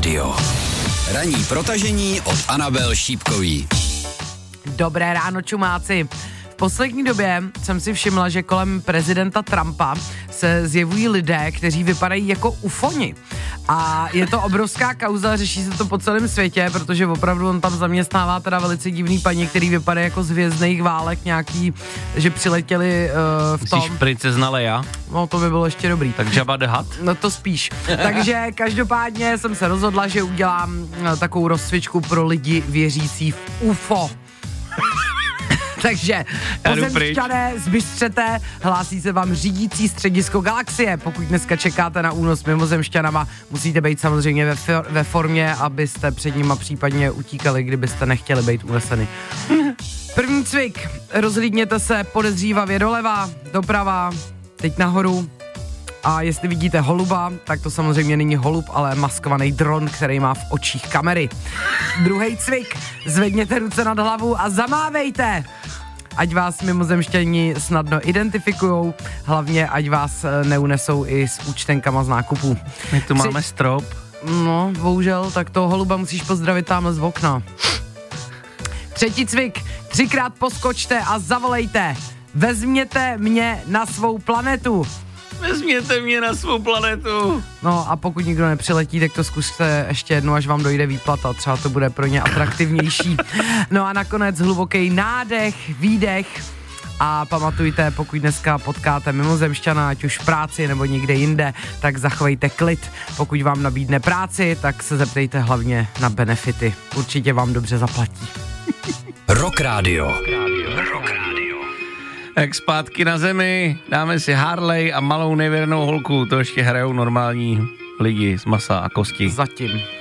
Rádio. Ranní protažení od Anabel Šípkový. Dobré ráno, čumáci. V poslední době jsem si všimla, že kolem prezidenta Trumpa se zjevují lidé, kteří vypadají jako ufoni. A je to obrovská kauza, řeší se to po celém světě, protože opravdu on tam zaměstnává teda velice divný paní, který vypadá jako z Hvězdných válek nějaký, že přiletěli v tom. Myslíš princezna Leia? No to by bylo ještě dobrý. Tak Jabba the Hutt? No to spíš. Takže každopádně jsem se rozhodla, že udělám takovou rozcvičku pro lidi věřící v UFO. Takže pozemšťané, zbystřete, hlásí se vám řídící středisko galaxie. Pokud dneska čekáte na únos mimozemšťanama, musíte být samozřejmě ve formě, abyste před nima případně utíkali, kdybyste nechtěli být uneseni. První cvik, rozhlídněte se podezřívavě doleva, doprava, teď nahoru. A jestli vidíte holuba, tak to samozřejmě není holub, ale maskovaný dron, který má v očích kamery. Druhý cvik, zvedněte ruce nad hlavu a zamávejte. Ať vás mimozemšťani snadno identifikujou, hlavně ať vás neunesou i s účtenkama z nákupů. My tu máme strop. No, bohužel, tak toho holuba musíš pozdravit tamhle z okna. Třetí cvik, 3krát poskočte a zavolejte. Vezměte mě na svou planetu. Vezměte mě na svou planetu. No a pokud nikdo nepřiletí, tak to zkuste ještě jednou, až vám dojde výplata, třeba to bude pro ně atraktivnější. No a nakonec hluboký nádech, výdech a pamatujte, pokud dneska potkáte mimozemšťana, ať už v práci nebo někde jinde, tak zachovejte klid. Pokud vám nabídne práci, tak se zeptejte hlavně na benefity. Určitě vám dobře zaplatí. Rock Radio. Tak zpátky na zemi, dáme si Harley a malou nevěrnou holku, to ještě hrajou normální lidi z masa a kosti. Zatím.